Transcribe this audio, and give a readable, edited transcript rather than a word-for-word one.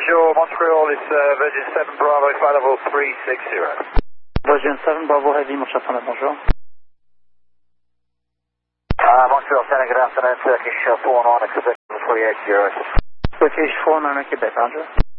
Bonjour, Montreal, it's Virgin 7 Bravo, flight level 360. Virgin 7 Bravo Heavy, mon cher Fernand, bonjour. Montreal, Center, good afternoon, Turkish 49, expect 48 euros. Turkish 49, Quebec, Roger.